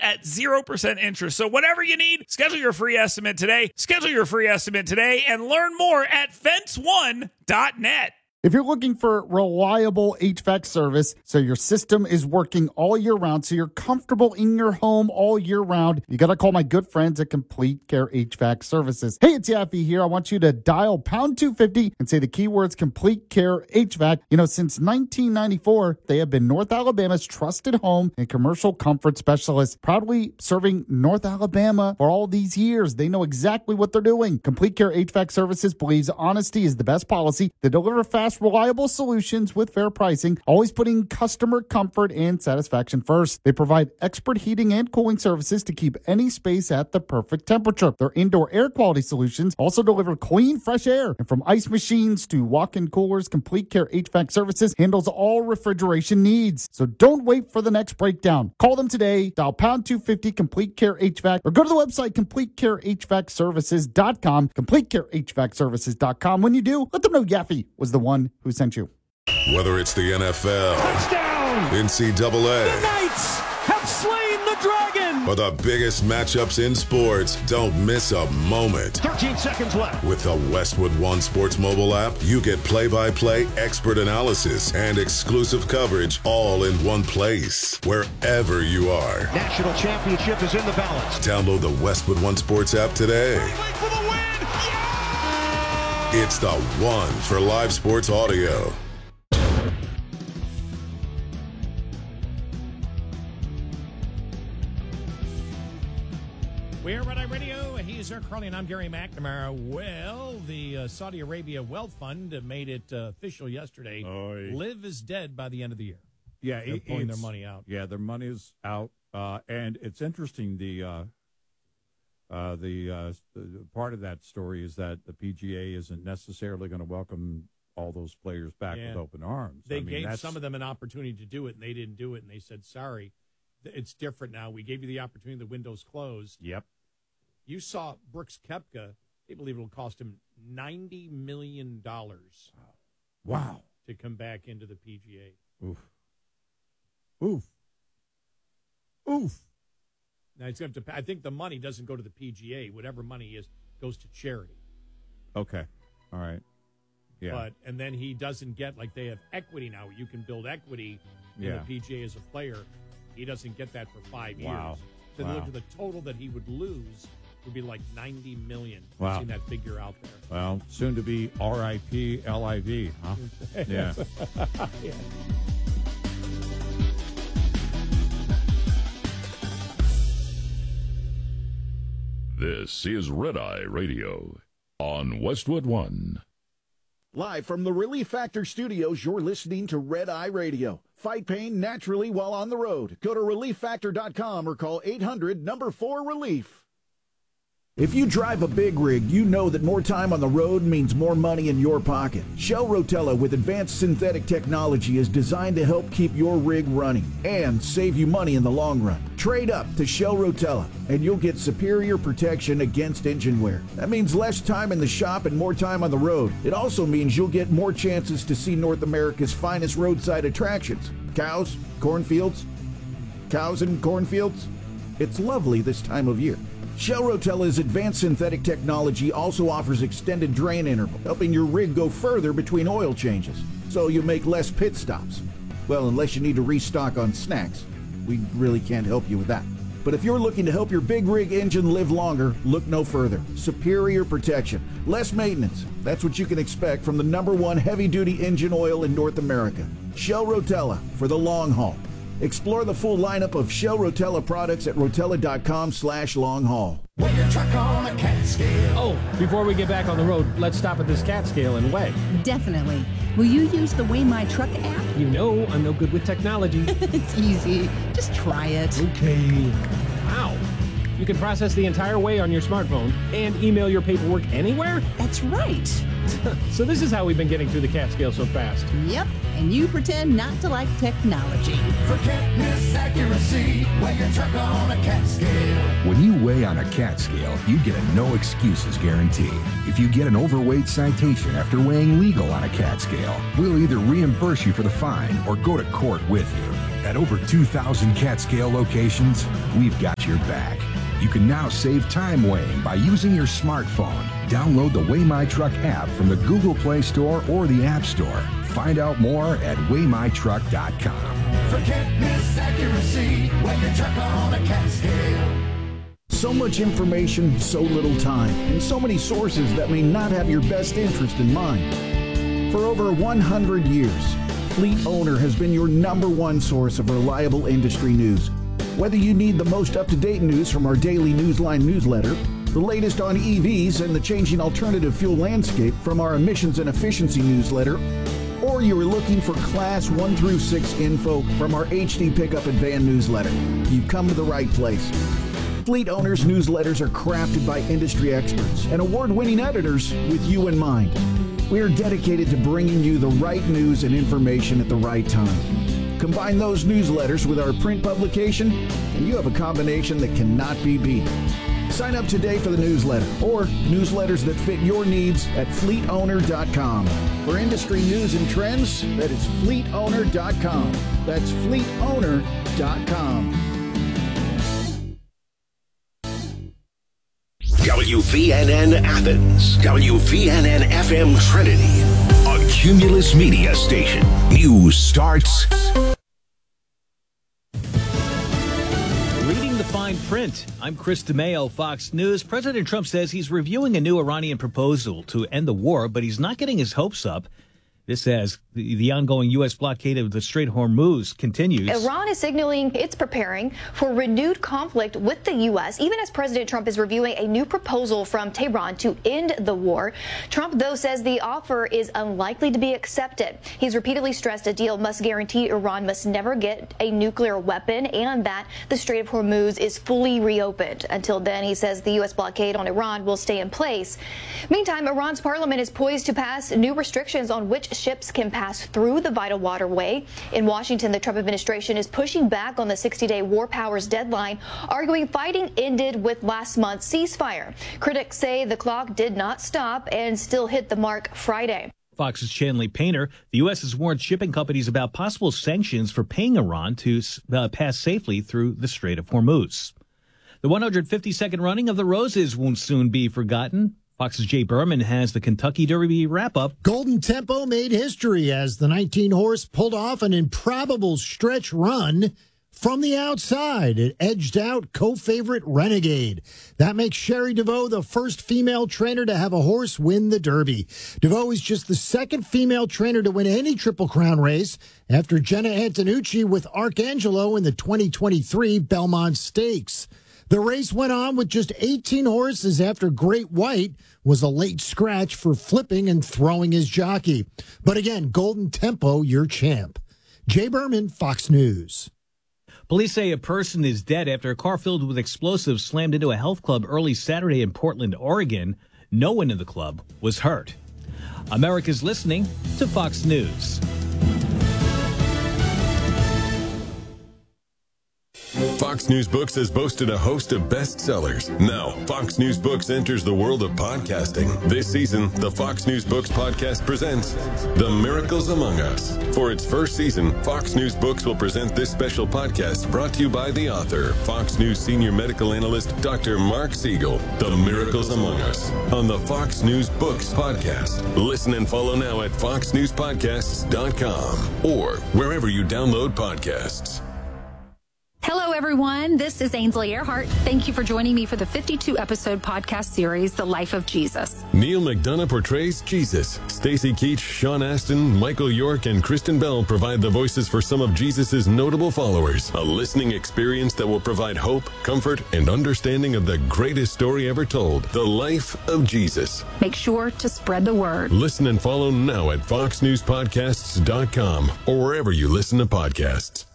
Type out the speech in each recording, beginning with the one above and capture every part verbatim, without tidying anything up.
at zero percent interest. So whatever you need, schedule your free estimate today. Schedule your free estimate today and learn more at fence one dot net. If you're looking for reliable H V A C service so your system is working all year round, so you're comfortable in your home all year round, you got to call my good friends at Complete Care H V A C Services. Hey, it's Yaffe here. I want you to dial pound two fifty and say the keywords Complete Care H V A C. You know, since nineteen ninety-four, they have been North Alabama's trusted home and commercial comfort specialist, proudly serving North Alabama for all these years. They know exactly what they're doing. Complete Care H V A C Services believes honesty is the best policy. They deliver fast, reliable solutions with fair pricing, always putting customer comfort and satisfaction first. They provide expert heating and cooling services to keep any space at the perfect temperature. Their indoor air quality solutions also deliver clean, fresh air. And from ice machines to walk-in coolers, Complete Care H V A C Services handles all refrigeration needs. So don't wait for the next breakdown. Call them today. Dial pound two fifty Complete Care H V A C or go to the website complete care h v a c services dot com. complete care h v a c services dot com. When you do, let them know Yaffe was the one who sent you. Whether it's the N F L, touchdown, N C double A, the Knights have slain the dragon, or the biggest matchups in sports, don't miss a moment. thirteen seconds left. With the Westwood One Sports mobile app, you get play-by-play expert analysis and exclusive coverage all in one place, wherever you are. National championship is in the balance. Download the Westwood One Sports app today. Wait for the win! Yeah! It's the one for live sports audio. We're Red Eye Radio. He's Eric Carly, and I'm Gary McNamara. Well, the uh, Saudi Arabia Wealth Fund made it uh, official yesterday. Oy. Live is dead by the end of the year. Yeah, They're it, pulling their it's- money out. Yeah, their money's out, uh, and it's interesting. The uh, uh, the, uh, the part of that story is that the P G A isn't necessarily going to welcome all those players back Yeah. with open arms. They I mean, gave that's- some of them an opportunity to do it, and they didn't do it, and they said, sorry, th- it's different now. We gave you the opportunity. The window's closed. Yep. You saw Brooks Koepka. They believe it'll cost him ninety million dollars Wow. to come back into the P G A. Oof. Oof. Oof. Now, it's going to. I think the money doesn't go to the P G A. Whatever money is goes to charity. Okay. All right. Yeah. But and then he doesn't get, like, they have equity now. You can build equity in Yeah. the P G A as a player. He doesn't get that for five Wow. years. So Wow. look at the total that he would lose would be like ninety million. Wow. I've seen that figure out there. Well, soon to be R I P L I V, huh? Yeah. Yeah. This is Red Eye Radio on Westwood One. Live from the Relief Factor Studios, you're listening to Red Eye Radio. Fight pain naturally while on the road. Go to relief factor dot com or call eight hundred number four relief. If you drive a big rig, you know that more time on the road means more money in your pocket. Shell Rotella with advanced synthetic technology is designed to help keep your rig running and save you money in the long run. Trade up to Shell Rotella and you'll get superior protection against engine wear. That means less time in the shop and more time on the road. It also means you'll get more chances to see North America's finest roadside attractions. Cows, cornfields, cows and cornfields. It's lovely this time of year. Shell Rotella's advanced synthetic technology also offers extended drain interval, helping your rig go further between oil changes, so you make less pit stops. Well, unless you need to restock on snacks. We really can't help you with that. But if you're looking to help your big rig engine live longer, look no further. Superior protection, less maintenance. That's what you can expect from the number one heavy-duty engine oil in North America. Shell Rotella, for the long haul. Explore the full lineup of Shell Rotella products at rotella.com slash long haul. Weigh your truck on a cat scale. Oh, before we get back on the road, let's stop at this cat scale and weigh. Definitely. Will you use the Weigh My Truck app? You know I'm no good with technology. It's easy. Just try it. Okay. Wow. You can process the entire weigh on your smartphone and email your paperwork anywhere? That's right. So this is how we've been getting through the cat scale so fast. Yep. And you pretend not to like technology. For can't miss accuracy, weigh your truck on a cat scale. When you weigh on a cat scale, you get a no excuses guarantee. If you get an overweight citation after weighing legal on a cat scale, we'll either reimburse you for the fine or go to court with you. At over two thousand CatScale locations, we've got your back. You can now save time weighing by using your smartphone. Download the Weigh My Truck app from the Google Play Store or the App Store. Find out more at weigh my truck dot com. Forget miss accuracy when you truck on a cat scale. So much information, so little time, and so many sources that may not have your best interest in mind. For over one hundred years, Fleet Owner has been your number one source of reliable industry news. Whether you need the most up-to-date news from our daily Newsline newsletter, the latest on E Vs and the changing alternative fuel landscape from our emissions and efficiency newsletter, or you are looking for Class one through six info from our H D Pickup and Van newsletter, you've come to the right place. Fleet Owners newsletters are crafted by industry experts and award-winning editors with you in mind. We are dedicated to bringing you the right news and information at the right time. Combine those newsletters with our print publication, and you have a combination that cannot be beat. Sign up today for the newsletter or newsletters that fit your needs at fleet owner dot com. For industry news and trends, that is fleet owner dot com. That's fleet owner dot com. W V N N Athens, W V N N F M Trinity, a Cumulus Media station. News starts. Reading the fine print, I'm Chris DeMeo, Fox News. President Trump says he's reviewing a new Iranian proposal to end the war, but he's not getting his hopes up. This as the, the ongoing U S blockade of the Strait of Hormuz continues. Iran is signaling it's preparing for renewed conflict with the U S, even as President Trump is reviewing a new proposal from Tehran to end the war. Trump, though, says the offer is unlikely to be accepted. He's repeatedly stressed a deal must guarantee Iran must never get a nuclear weapon and that the Strait of Hormuz is fully reopened. Until then, he says the U S blockade on Iran will stay in place. Meantime, Iran's parliament is poised to pass new restrictions on which ships can pass through the vital waterway. In Washington, the Trump administration is pushing back on the sixty-day war powers deadline, arguing fighting ended with last month's ceasefire. Critics say the clock did not stop and still hit the mark Friday. Fox's Chanley Painter, the U S has warned shipping companies about possible sanctions for paying Iran to uh, pass safely through the Strait of Hormuz. The one hundred fifty-second running of the Roses won't soon be forgotten. Fox's Jay Berman has the Kentucky Derby wrap-up. Golden Tempo made history as the nineteen horse pulled off an improbable stretch run from the outside. It edged out co-favorite Renegade. That makes Sherry DeVoe the first female trainer to have a horse win the Derby. DeVoe is just the second female trainer to win any Triple Crown race after Jenna Antonucci with Arcangelo in the twenty twenty-three Belmont Stakes. The race went on with just eighteen horses after Great White was a late scratch for flipping and throwing his jockey. But again, Golden Tempo, your champ. Jay Berman, Fox News. Police say a person is dead after a car filled with explosives slammed into a health club early Saturday in Portland, Oregon. No one in the club was hurt. America's listening to Fox News. Fox News Books has boasted a host of bestsellers. Now, Fox News Books enters the world of podcasting. This season, the Fox News Books podcast presents The Miracles Among Us. For its first season, Fox News Books will present this special podcast brought to you by the author, Fox News senior medical analyst, Doctor Mark Siegel. The Miracles Among Us on the Fox News Books podcast. Listen and follow now at fox news podcasts dot com or wherever you download podcasts. Hello, everyone. This is Ainsley Earhart. Thank you for joining me for the fifty-two episode podcast series, The Life of Jesus. Neil McDonough portrays Jesus. Stacy Keach, Sean Astin, Michael York, and Kristen Bell provide the voices for some of Jesus's notable followers. A listening experience that will provide hope, comfort, and understanding of the greatest story ever told, The Life of Jesus. Make sure to spread the word. Listen and follow now at fox news podcasts dot com or wherever you listen to podcasts.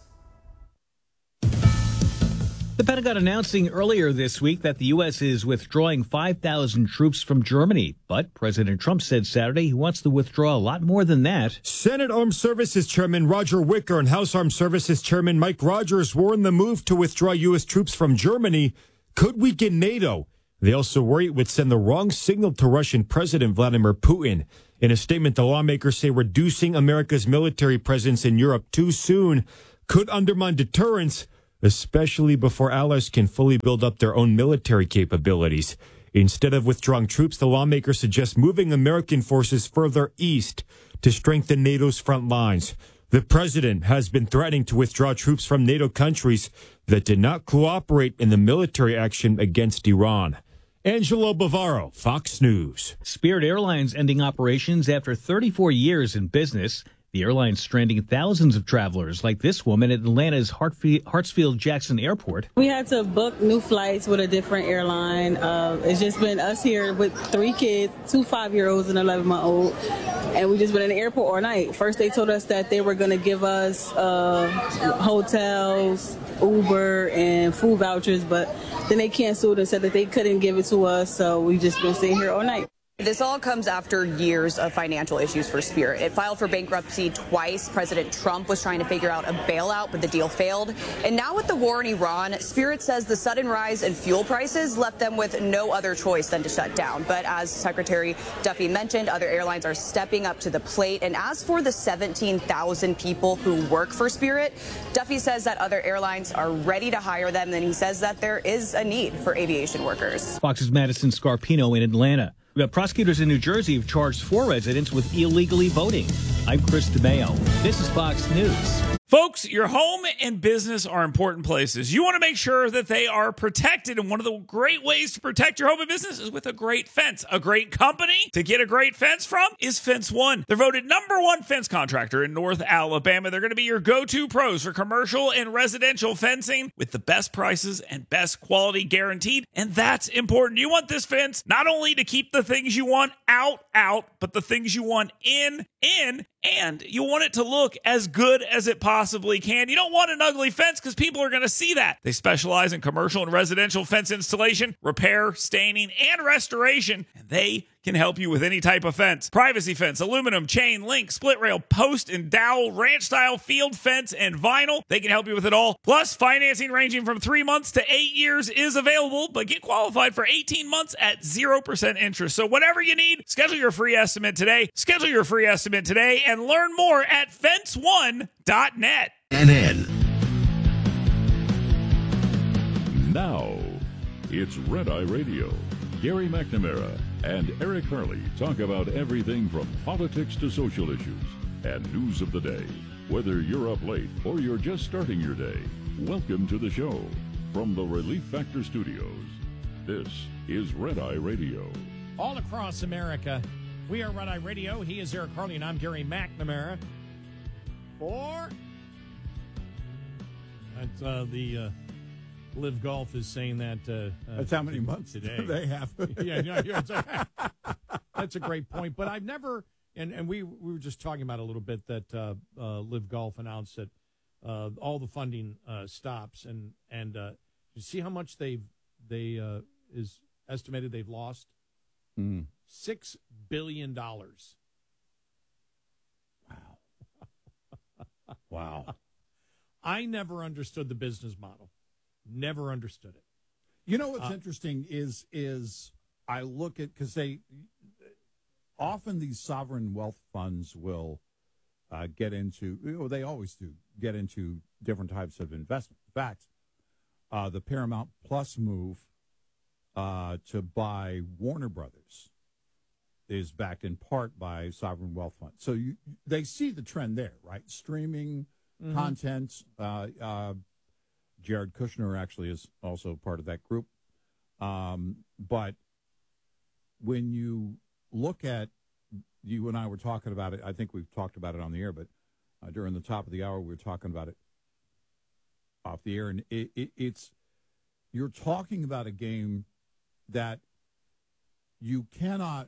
The Pentagon announcing earlier this week that the U S is withdrawing five thousand troops from Germany. But President Trump said Saturday he wants to withdraw a lot more than that. Senate Armed Services Chairman Roger Wicker and House Armed Services Chairman Mike Rogers warned the move to withdraw U S troops from Germany could weaken NATO. They also worry it would send the wrong signal to Russian President Vladimir Putin. In a statement, the lawmakers say reducing America's military presence in Europe too soon could undermine deterrence, especially before allies can fully build up their own military capabilities. Instead of withdrawing troops, the lawmakers suggest moving American forces further east to strengthen NATO's front lines. The president has been threatening to withdraw troops from NATO countries that did not cooperate in the military action against Iran. Angelo Bavaro, Fox News. Spirit Airlines ending operations after thirty-four years in business. The airline's stranding thousands of travelers like this woman at Atlanta's Hartsfield-Jackson Airport. We had to book new flights with a different airline. Uh, it's just been us here with three kids, two five-year-olds and an eleven-month-old, and we just been in the airport all night. First, they told us that they were going to give us uh, hotels, Uber, and food vouchers, but then they canceled and said that they couldn't give it to us, so we just been sitting here all night. This all comes after years of financial issues for Spirit. It filed for bankruptcy twice. President Trump was trying to figure out a bailout, but the deal failed. And now with the war in Iran, Spirit says the sudden rise in fuel prices left them with no other choice than to shut down. But as Secretary Duffy mentioned, other airlines are stepping up to the plate. And as for the seventeen thousand people who work for Spirit, Duffy says that other airlines are ready to hire them. And he says that there is a need for aviation workers. Fox's Madison Scarpino in Atlanta. We got prosecutors in New Jersey have charged four residents with illegally voting. I'm Chris DeMeo. This is Fox News. Folks, your home and business are important places. You want to make sure that they are protected, and one of the great ways to protect your home and business is with a great fence. A great company to get a great fence from is Fence One. They're voted number one fence contractor in North Alabama. They're going to be your go-to pros for commercial and residential fencing with the best prices and best quality guaranteed, and that's important. You want this fence not only to keep the things you want out, out, but the things you want in, in, and you want it to look as good as it possibly can. You don't want an ugly fence because people are going to see that. They specialize in commercial and residential fence installation, repair, staining, and restoration, and they can help you with any type of fence. Privacy fence, aluminum, chain, link, split rail, post and dowel, ranch style, field fence, and vinyl. They can help you with it all. Plus, financing ranging from three months to eight years is available, but get qualified for eighteen months at zero percent interest. So whatever you need, schedule your free estimate today. Schedule your free estimate today and learn more at fence one dot net. N N. Now, it's Red Eye Radio. Gary McNamara and Eric Hurley talk about everything from politics to social issues and news of the day. Whether you're up late or you're just starting your day, welcome to the show. From the Relief Factor Studios, this is Red Eye Radio. All across America, we are Red Eye Radio. He is Eric Hurley, and I'm Gary McNamara. For that's, uh, the uh, Live Golf is saying that. Uh, that's how many months today they have. yeah, yeah, yeah it's a, that's a great point. But I've never, and, and we, we were just talking about it a little bit, that uh, uh, Live Golf announced that uh, all the funding uh, stops. And, and uh, you see how much they've, they uh, is estimated they've lost? Mm. Six billion dollars. Wow. Wow. I never understood the business model. Never understood it. You know what's uh, interesting is is I look at, because they often these sovereign wealth funds will uh, get into, you know, they always do get into different types of investment. In fact, uh, the Paramount Plus move uh, to buy Warner Brothers is backed in part by sovereign wealth funds. So you, they see the trend there, right? Streaming mm-hmm. content. Uh, uh, Jared Kushner actually is also part of that group. Um, but when you look at, you and I were talking about it, I think we've talked about it on the air, but uh, during the top of the hour, we were talking about it off the air. And it, it, it's, you're talking about a game that you cannot,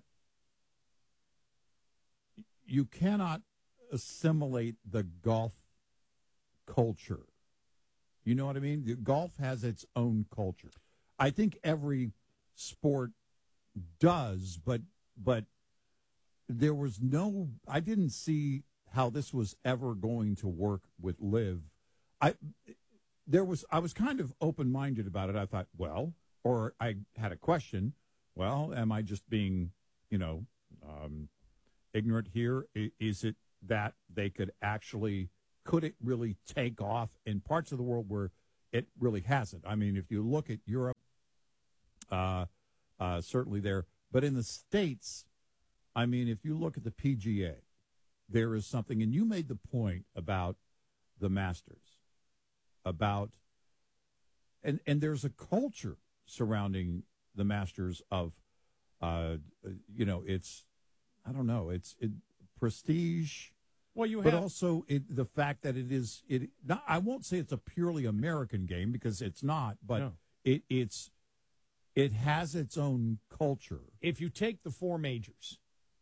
you cannot assimilate the golf culture. You know what I mean? The golf has its own culture. I think every sport does, but but there was no, I didn't see how this was ever going to work with Live. I there was I was kind of open-minded about it. I thought, well, or I had a question, well, am I just being, you know, um, ignorant here? Is it that they could actually could it really take off in parts of the world where it really hasn't? I mean, if you look at Europe, uh, uh, certainly there, but in the States, I mean, if you look at the P G A, there is something, and you made the point about the Masters, about, and and there's a culture surrounding the Masters of, uh, you know, it's, I don't know, it's it, prestige. Well, you but have, also it, the fact that it is it. Not, I won't say it's a purely American game because it's not, but No. it it's it has its own culture. If you take the four majors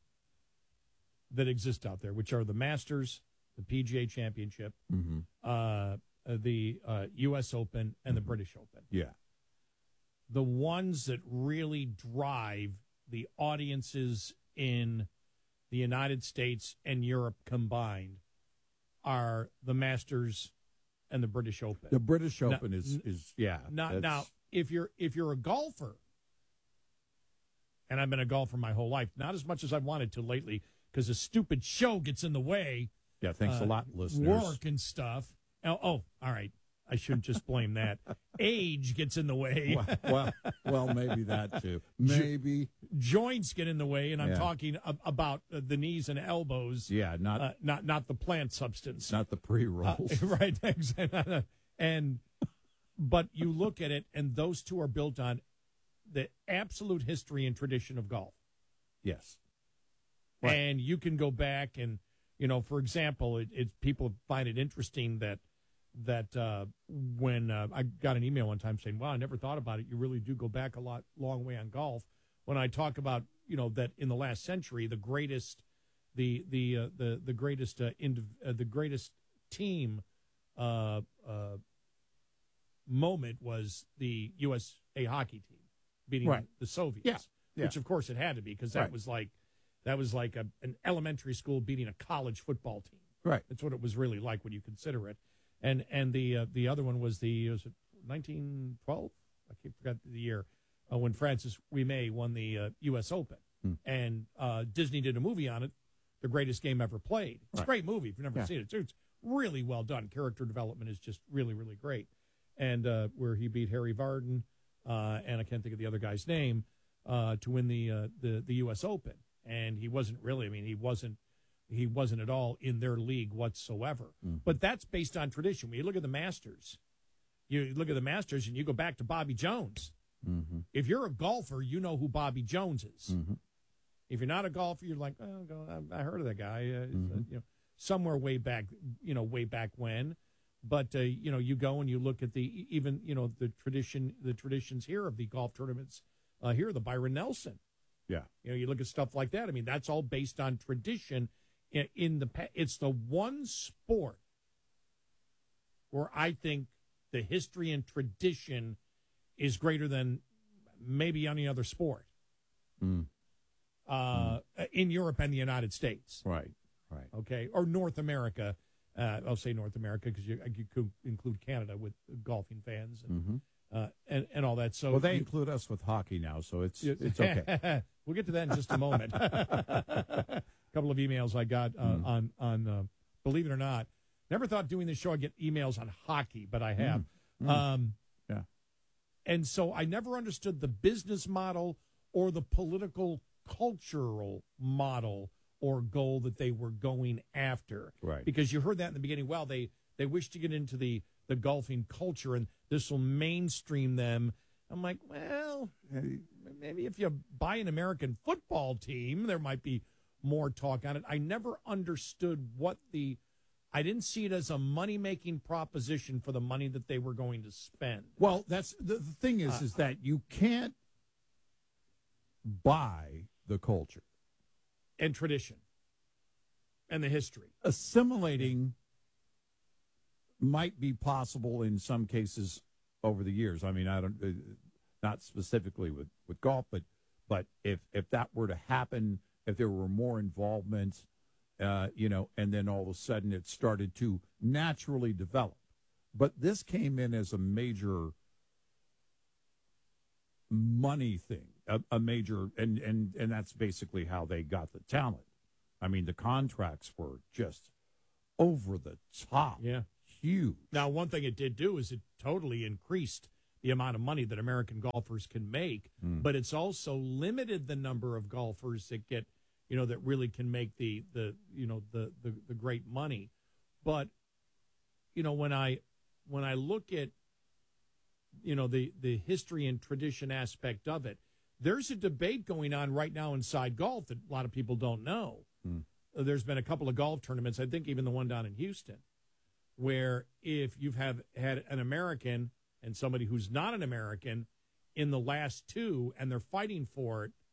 that exist out there, which are the Masters, the P G A Championship, Mm-hmm. uh, the uh, U S Open, and the British Open, Yeah, the ones that really drive the audiences in the United States and Europe combined are the Masters and the British Open. the British Now- Open is is yeah. Now, that's- now, if you're if you're a golfer, and I've been a golfer my whole life, not as much as I've wanted to lately, because a stupid show gets in the way. yeah. Thanks uh, a lot, listeners. Work and stuff. Oh, oh, all right. I shouldn't just blame that. Age gets in the way. well, well, well, maybe that too. Maybe joints get in the way, and I'm Yeah. talking ab- about uh, the knees and elbows. yeah, not uh, not not the plant substance. not the pre rolls. Uh, right, exactly. And but you look at it, and those two are built on the absolute history and tradition of golf. Yes, Right. And you can go back and, you know, for example, it, it people find it interesting that that uh, when uh, I got an email one time saying, "Wow, I never thought about it. You really do go back a lot, long way on golf." When I talk about, you know, that in the last century, the greatest, the the uh, the the greatest uh, indiv- uh, the greatest team uh, uh, moment was the U S A hockey team beating Right. the Soviets, Yeah. Yeah. which of course it had to be because that Right. was like that was like a, an elementary school beating a college football team. Right. That's what it was really like when you consider it. And and the uh, the other one was the was it nineteen twelve? I can't forget the year uh, when Francis Ouimet won the uh, U S Open, Hmm. and uh, Disney did a movie on it, The Greatest Game Ever Played. It's Right. a great movie if you've never Yeah. seen it. Too. It's really well done. Character development is just really really great. And uh, where he beat Harry Vardon, uh, and I can't think of the other guy's name, uh, to win the uh, the the U S Open, and he wasn't really. I mean, he wasn't. He wasn't at all in their league whatsoever. Mm-hmm. But that's based on tradition. When you look at the Masters, you look at the Masters and you go back to Bobby Jones. Mm-hmm. If you're a golfer, you know who Bobby Jones is. Mm-hmm. If you're not a golfer, you're like, oh, go- I I heard of that guy. Uh, it's, uh, Mm-hmm. you know, somewhere way back, you know, way back when. But uh, you know, you go and you look at the even you know the tradition, the traditions here of the golf tournaments uh, here, the Byron Nelson. Yeah. You know, you look at stuff like that. I mean, that's all based on tradition. In, in the pa- it's the one sport where I think the history and tradition is greater than maybe any other sport Mm. uh, in Europe and the United States. Right. Right. Okay, or North America. Uh, I'll say North America because you, you could include Canada with golfing fans and Mm-hmm. uh, and, and all that. So Well, they you- include us with hockey now, so it's it's okay. We'll get to that in just a moment. A couple of emails I got uh, Mm. on on uh, believe it or not, never thought doing this show I'd get emails on hockey, but I have. Mm. Mm. Um, Yeah. and so I never understood the business model or the political cultural model or goal that they were going after. Right. Because you heard that in the beginning. Well, they they wish to get into the the golfing culture and this will mainstream them. I'm like, well, maybe if you buy an American football team, there might be more talk on it. I never understood what the, I didn't see it as a money-making proposition for the money that they were going to spend. Well, that's the, the thing is, Uh, is that you can't buy the culture. And tradition. And the history. Assimilating might be possible in some cases over the years. I mean, I don't, uh, not specifically with, with golf, but but if if that were to happen, if there were more involvement, uh, you know, and then all of a sudden it started to naturally develop. But this came in as a major money thing, a, a major, and, and, and that's basically how they got the talent. I mean, the contracts were just over the top. Yeah. Huge. Now, one thing it did do is it totally increased the amount of money that American golfers can make, Mm. but it's also limited the number of golfers that get, you know, that really can make the, the you know, the, the, the great money. But, you know, when I when I look at, you know, the, the history and tradition aspect of it, there's a debate going on right now inside golf that a lot of people don't know. Mm. There's been a couple of golf tournaments, I think even the one down in Houston, where if you've have had an American and somebody who's not an American in the last two and they're fighting for it,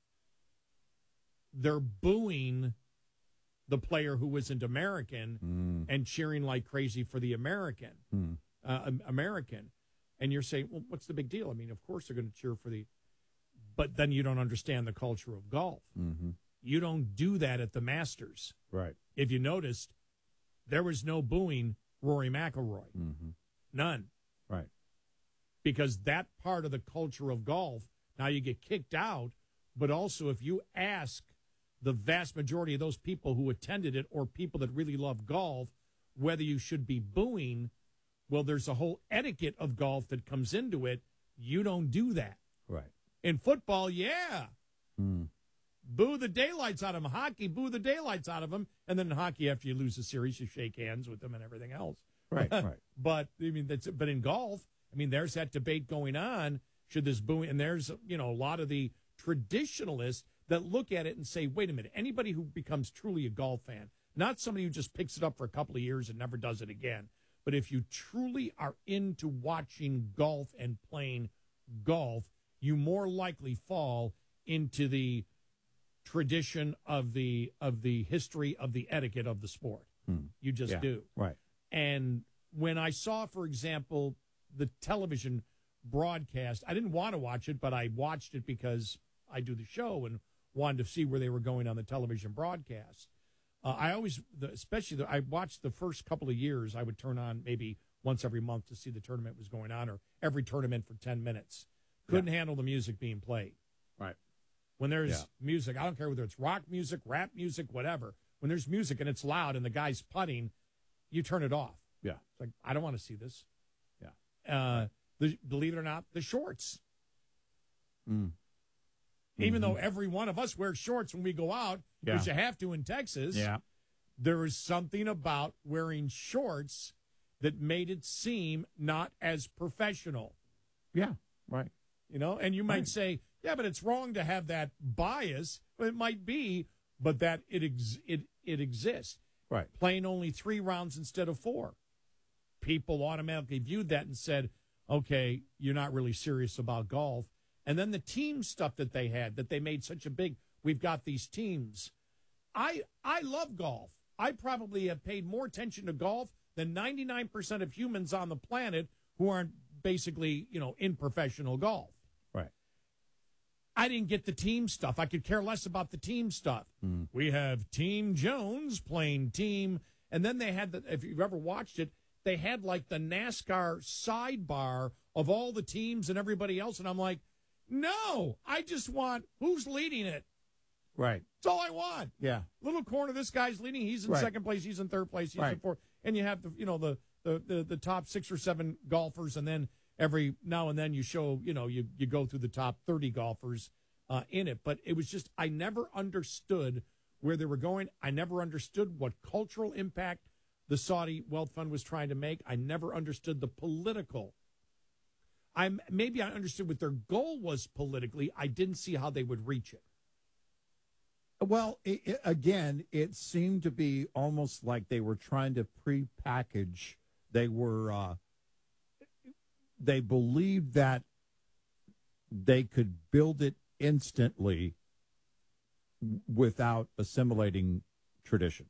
they're booing the player who isn't American Mm. and cheering like crazy for the American, Mm. uh, American. And you're saying, well, what's the big deal? I mean, of course they're going to cheer for the, but then you don't understand the culture of golf. Mm-hmm. You don't do that at the Masters. Right. If you noticed, there was no booing Rory McIlroy. Mm-hmm. None. Right. Because that part of the culture of golf, now you get kicked out, but also if you ask the vast majority of those people who attended it or people that really love golf whether you should be booing, well, there's a whole etiquette of golf that comes into it. You don't do that. Right. In football, yeah. Mm. Boo the daylights out of them. Hockey, boo the daylights out of them. And then in hockey, after you lose a series, you shake hands with them and everything else. Right, right. But, I mean, that's, but in golf, I mean, there's that debate going on. Should this booing, and there's, you know, a lot of the traditionalists that look at it and say, wait a minute, anybody who becomes truly a golf fan, not somebody who just picks it up for a couple of years and never does it again, but if you truly are into watching golf and playing golf, you more likely fall into the tradition of the of the history of the etiquette of the sport. Hmm. You just Yeah, do. right. And when I saw, for example, the television broadcast, I didn't want to watch it, but I watched it because I do the show and wanted to see where they were going on the television broadcast. Uh, I always, the, especially, the, I watched the first couple of years, I would turn on maybe once every month to see the tournament was going on, or every tournament for ten minutes. Couldn't handle the music being played. Right. When there's Yeah. music, I don't care whether it's rock music, rap music, whatever. When there's music and it's loud and the guy's putting, you turn it off. Yeah. It's like, I don't want to see this. Yeah. Uh, the, believe it or not, the shorts. Mm. Even Mhm. though every one of us wears shorts when we go out, Yeah. which you have to in Texas, Yeah. there is something about wearing shorts that made it seem not as professional. Yeah. Right. You know, and you might Right. say, yeah, but it's wrong to have that bias. Well, it might be, but that it ex- it it exists. Right. Playing only three rounds instead of four. People automatically viewed that and said, okay, you're not really serious about golf. And then the team stuff that they had, that they made such a big, we've got these teams. I I love golf. I probably have paid more attention to golf than ninety-nine percent of humans on the planet who aren't basically, you know, in professional golf. Right. I didn't get the team stuff. I could care less about the team stuff. Mm. We have Team Jones playing team. And then they had, the, if you've ever watched it, they had like the NASCAR sidebar of all the teams and everybody else. And I'm like, no, I just want who's leading it. Right. That's all I want. Yeah. Little corner, this guy's leading. He's in Right. second place. He's in third place. He's Right. in fourth. And you have the, you know, the, the, the, the top six or seven golfers. And then every now and then you show, you know, you, you go through the top thirty golfers uh, in it. But it was just, I never understood where they were going. I never understood what cultural impact the Saudi Wealth Fund was trying to make. I never understood the political. I'm maybe I understood what their goal was politically. I didn't see how they would reach it. Well, it, it, again, it seemed to be almost like they were trying to pre-package. They were, uh, they believed that they could build it instantly without assimilating tradition.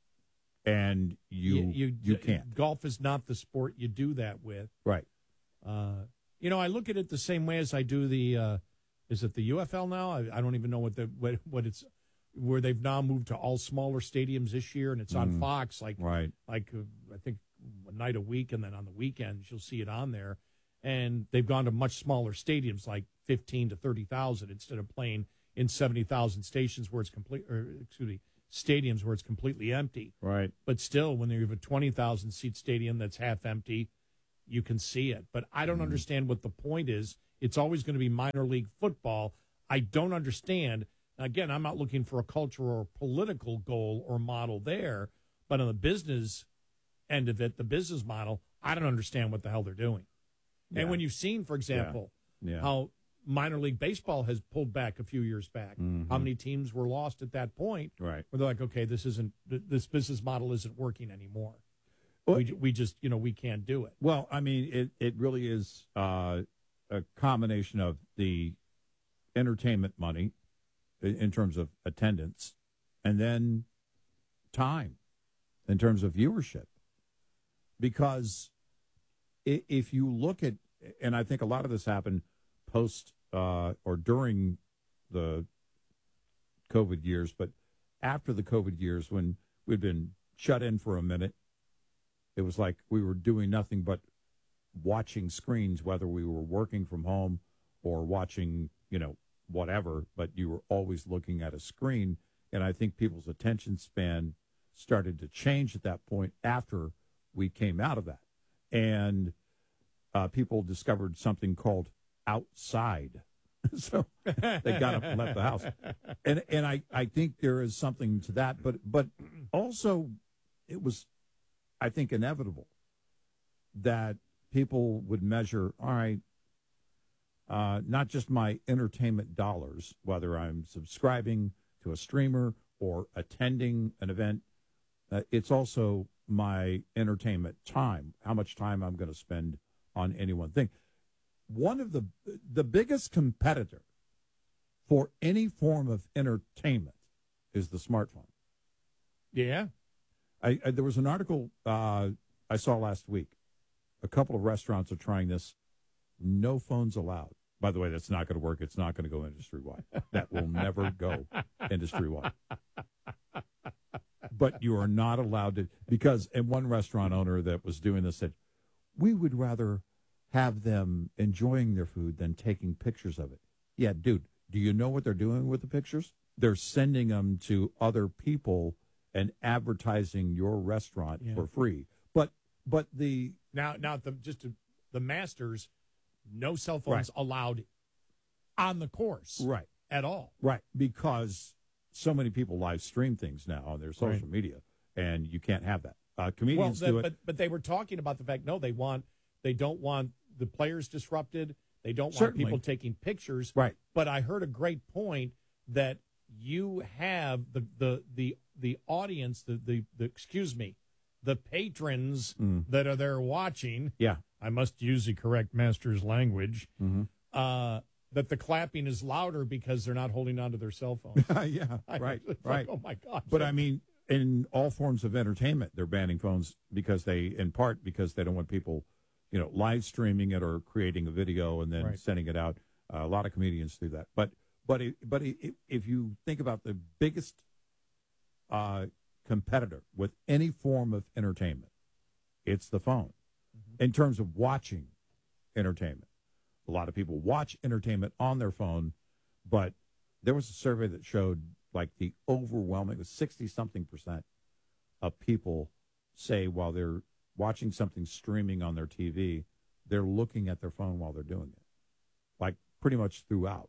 And you, you, you can't. Golf is not the sport you do that with. Right. Uh, you know, I look at it the same way as I do the, uh, is it the U F L now? I, I don't even know what the what, what it's, where they've now moved to all smaller stadiums this year, and it's on Mm. Fox, like, Right. like uh, I think a night a week, and then on the weekends you'll see it on there. And they've gone to much smaller stadiums, like fifteen to thirty thousand, instead of playing in seventy thousand stations where it's complete, or excuse me, stadiums where it's completely empty. Right. But still, when you have a twenty thousand seat stadium that's half empty, you can see it. But I don't mm. understand what the point is. It's always going to be minor league football. I don't understand. Again, I'm not looking for a cultural or political goal or model there, but on the business end of it, the business model, I don't understand what the hell they're doing. Yeah. And when you've seen, for example, yeah. Yeah. how minor league baseball has pulled back a few years back, mm-hmm. how many teams were lost at that point, right? Where they're like, okay, this isn't this business model isn't working anymore. Well, we we just you know we can't do it. Well, I mean, it it really is uh, a combination of the entertainment money in terms of attendance, and then time in terms of viewership. Because if you look at, and I think a lot of this happened post uh, or during the COVID years, but after the COVID years when we'd been shut in for a minute, it was like we were doing nothing but watching screens, whether we were working from home or watching, you know, whatever, but you were always looking at a screen. And I think people's attention span started to change at that point after we came out of that. And uh, people discovered something called outside. So they got up and left the house. And and I, I think there is something to that. But, but also it was, I think, inevitable that people would measure, all right, Uh, not just my entertainment dollars, whether I'm subscribing to a streamer or attending an event. Uh, it's also my entertainment time, how much time I'm going to spend on any one thing. One of the the biggest competitor for any form of entertainment is the smartphone. Yeah. I, I there was an article uh, I saw last week. A couple of restaurants are trying this. No phones allowed. By the way, that's not going to work. It's not going to go industry-wide. That will never go industry-wide. But you are not allowed to, because, and one restaurant owner that was doing this said, we would rather have them enjoying their food than taking pictures of it. Yeah, dude, do you know what they're doing with the pictures? They're sending them to other people and advertising your restaurant yeah. for free. But but the... Now, now the, just to, the Masters... No cell phones right. allowed on the course. Right. At all. Right. Because so many people live stream things now on their social right. media, and you can't have that. Uh, comedians well, the, do it. But, but they were talking about the fact, no, they want, they don't want the players disrupted. They don't Certainly. want people taking pictures. Right. But I heard a great point that you have the, the, the, the audience, the, the, the, excuse me, the patrons mm. that are there watching. Yeah. I must use the correct master's language, mm-hmm. uh, that the clapping is louder because they're not holding onto their cell phones. yeah, right, it's right. Like, oh, my gosh. But, I mean, in all forms of entertainment, they're banning phones because they, in part, because they don't want people, you know, live streaming it or creating a video and then right. sending it out. Uh, a lot of comedians do that. But but it, but it, if you think about the biggest uh, competitor with any form of entertainment, it's the phone. In terms of watching entertainment, a lot of people watch entertainment on their phone, but there was a survey that showed like the overwhelming, was sixty-something percent of people say while they're watching something streaming on their T V, they're looking at their phone while they're doing it, like pretty much throughout.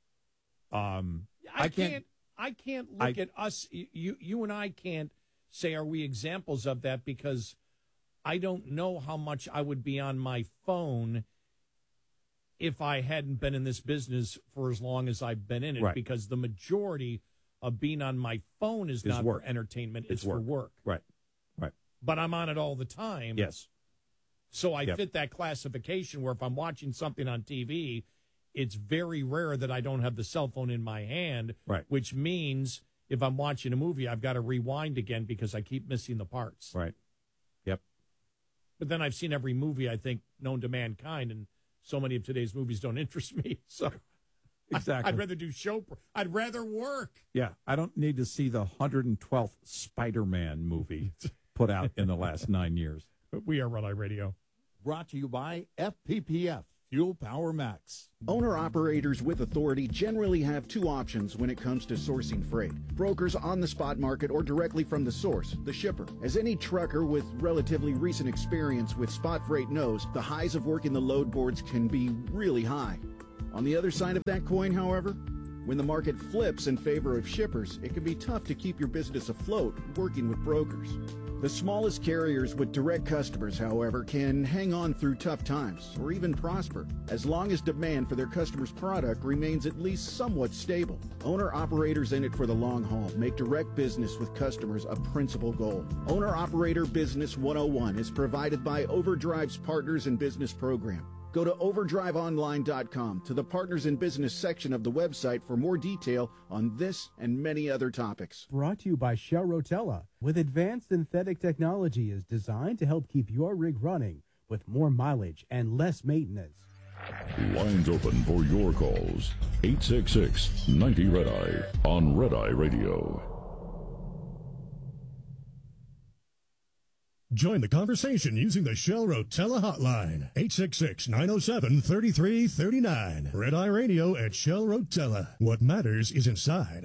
Um, I, I can't, can't, I can't look I, at us. You, you and I can't say are we examples of that because. I don't know how much I would be on my phone if I hadn't been in this business for as long as I've been in it, right. because the majority of being on my phone is, is not work. for entertainment, it's, it's work. for work. Right, right. But I'm on it all the time. Yes. So I yep. fit that classification where if I'm watching something on T V, it's very rare that I don't have the cell phone in my hand, right. which means if I'm watching a movie, I've got to rewind again because I keep missing the parts. Right. Yep. But then I've seen every movie, I think, known to mankind, and so many of today's movies don't interest me. So exactly. I'd rather do show. I'd rather work. Yeah, I don't need to see the one hundred twelfth Spider-Man movie put out in the last nine years. We are Red Eye Radio. Brought to you by F P P F, Fuel Power Max. Owner-operators with authority generally have two options when it comes to sourcing freight. Brokers on the spot market or directly from the source, the shipper. As any trucker with relatively recent experience with spot freight knows, the highs of working the load boards can be really high. On the other side of that coin, however, when the market flips in favor of shippers, it can be tough to keep your business afloat working with brokers. The smallest carriers with direct customers, however, can hang on through tough times or even prosper as long as demand for their customers' product remains at least somewhat stable. Owner-operators in it for the long haul make direct business with customers a principal goal. Owner-Operator Business one oh one is provided by Overdrive's Partners in Business program. Go to overdrive online dot com to the Partners in Business section of the website for more detail on this and many other topics. Brought to you by Shell Rotella, with advanced synthetic technology is designed to help keep your rig running with more mileage and less maintenance. Lines open for your calls. eight six six, ninety, red eye on Red Eye Radio. Join the conversation using the Shell Rotella hotline, eight six six, nine oh seven, three three three nine. Red Eye Radio at Shell Rotella. What matters is inside.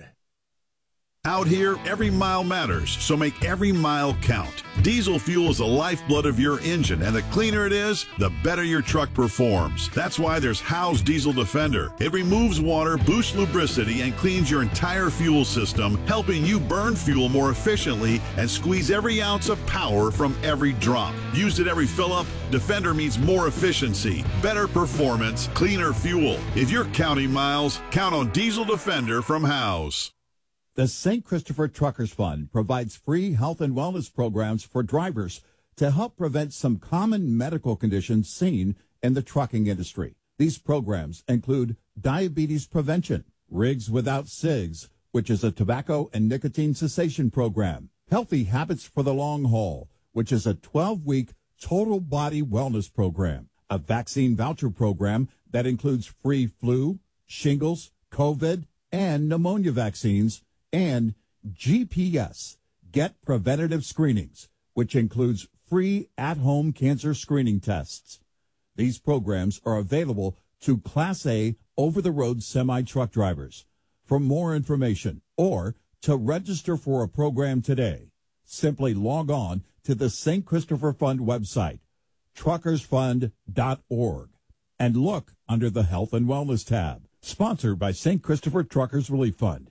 Out here, every mile matters, so make every mile count. Diesel fuel is the lifeblood of your engine, and the cleaner it is, the better your truck performs. That's why there's Howe's Diesel Defender. It removes water, boosts lubricity, and cleans your entire fuel system, helping you burn fuel more efficiently and squeeze every ounce of power from every drop. Used at every fill-up, Defender means more efficiency, better performance, cleaner fuel. If you're counting miles, count on Diesel Defender from Howe's. The Saint Christopher Truckers Fund provides free health and wellness programs for drivers to help prevent some common medical conditions seen in the trucking industry. These programs include diabetes prevention, Rigs Without Cigs, which is a tobacco and nicotine cessation program, Healthy Habits for the Long Haul, which is a twelve-week total body wellness program, a vaccine voucher program that includes free flu, shingles, COVID, and pneumonia vaccines, and G P S, Get Preventative Screenings, which includes free at-home cancer screening tests. These programs are available to Class A over-the-road semi-truck drivers. For more information or to register for a program today, simply log on to the Saint Christopher Fund website, truckers fund dot org, and look under the Health and Wellness tab. Sponsored by Saint Christopher Truckers Relief Fund.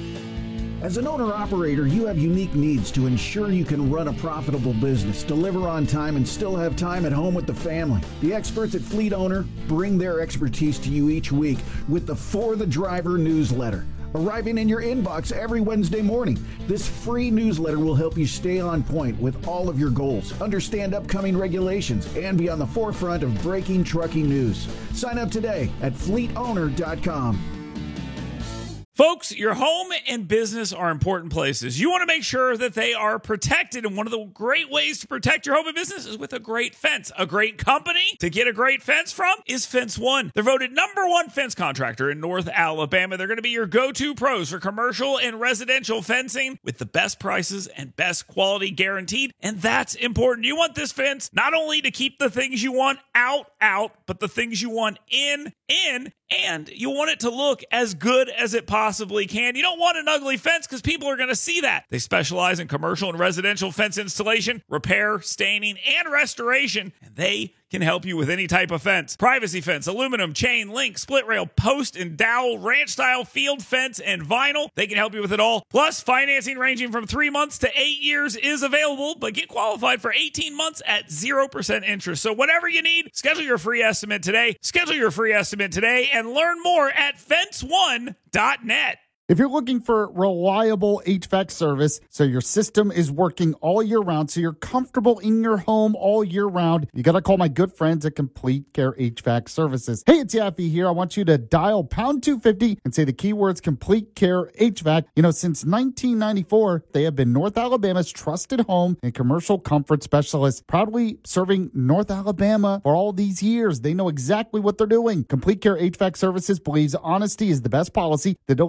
As an owner-operator, you have unique needs to ensure you can run a profitable business, deliver on time, and still have time at home with the family. The experts at Fleet Owner bring their expertise to you each week with the For the Driver newsletter, arriving in your inbox every Wednesday morning. This free newsletter will help you stay on point with all of your goals, understand upcoming regulations, and be on the forefront of breaking trucking news. Sign up today at fleet owner dot com. Folks, your home and business are important places. You want to make sure that they are protected, and one of the great ways to protect your home and business is with a great fence. A great company to get a great fence from is Fence One. They're voted number one fence contractor in North Alabama. They're going to be your go-to pros for commercial and residential fencing with the best prices and best quality guaranteed, and that's important. You want this fence not only to keep the things you want out, out, but the things you want in, in, and you want it to look as good as it possibly can. You don't want an ugly fence because people are going to see that. They specialize in commercial and residential fence installation, repair, staining, and restoration, and they can help you with any type of fence. Privacy fence, aluminum, chain, link, split rail, post and dowel, ranch style, field fence, and vinyl. They can help you with it all. Plus, financing ranging from three months to eight years is available, but get qualified for eighteen months at zero percent interest. So whatever you need, schedule your free estimate today. Schedule your free estimate today and learn more at fence one dot net. If you're looking for reliable H V A C service, so your system is working all year round, so you're comfortable in your home all year round, you got to call my good friends at Complete Care H V A C Services. Hey, it's Yaffee here. I want you to dial pound two fifty and say the keywords Complete Care H V A C. You know, since nineteen ninety-four, they have been North Alabama's trusted home and commercial comfort specialist, proudly serving North Alabama for all these years. They know exactly what they're doing. Complete Care H V A C Services believes honesty is the best policy. They deliver fast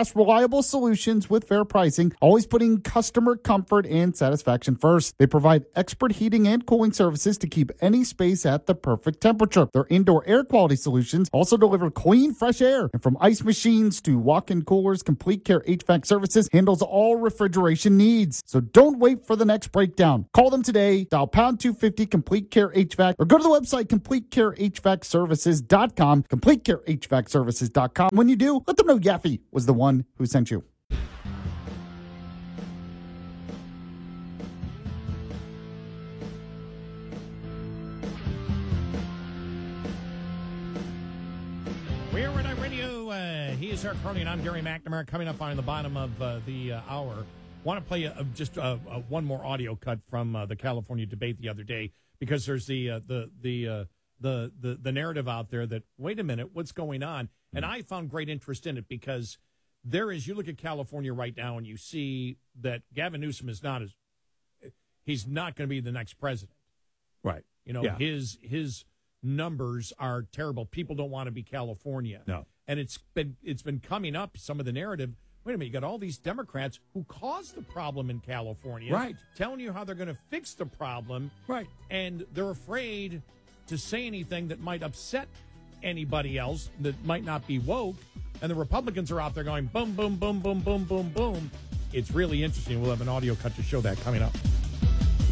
fast, reliable solutions with fair pricing, always putting customer comfort and satisfaction first. They provide expert heating and cooling services to keep any space at the perfect temperature. Their indoor air quality solutions also deliver clean, fresh air. And from ice machines to walk-in coolers, Complete Care H V A C Services handles all refrigeration needs. So don't wait for the next breakdown. Call them today. Dial pound two fifty Complete Care H V A C or go to the website complete care h v a c services dot com. complete care h v a c services dot com. When you do, let them know Yaffe was the one who sent you. We're Red Eye Radio. Uh, he is Eric Carly, and I'm Gary McNamara. Coming up on the bottom of uh, the uh, hour, want to play a, just uh, uh, one more audio cut from uh, the California debate the other day, because there's the uh, the the, uh, the the the narrative out there that, wait a minute, what's going on? And I found great interest in it because there is, you look at California right now and you see that Gavin Newsom is not as, he's not going to be the next president. Right. You know, Yeah. his his numbers are terrible. People don't want to be California. No. And it's been it's been coming up, some of the narrative. Wait a minute, you got all these Democrats who caused the problem in California. Right. Telling you how they're going to fix the problem. Right. And they're afraid to say anything that might upset anybody else that might not be woke. And the Republicans are out there going boom, boom, boom, boom, boom, boom, boom. It's really interesting. We'll have an audio cut to show that coming up.